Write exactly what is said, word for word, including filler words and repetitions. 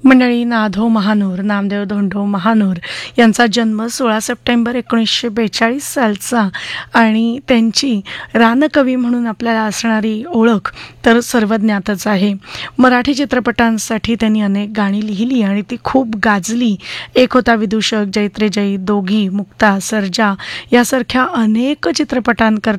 मंडळी, नाधो महानूर नामदेव धोंडो महानूर यांचा जन्म सोळा सप्टेंबर एकोणीसशे बेचाळीस सालचा आणि त्यांची रानकवी म्हणून आपल्याला असणारी ओळख तर सर्वज्ञातच आहे. मराठी चित्रपटांसाठी त्यांनी अनेक गाणी लिहिली आणि ती खूप गाजली. एक होता विदूषक, जैत्रे जैत, दोघी, मुक्ता, सर्जा यासारख्या अनेक चित्रपटांकरता